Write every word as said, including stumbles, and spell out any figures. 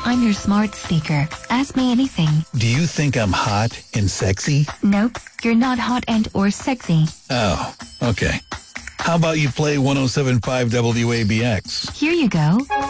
I'm your smart speaker. Ask me anything. Do you think I'm hot and sexy? Nope, you're not hot and or sexy. Oh, okay. How about you play one oh seven point five W A B X? Here you go.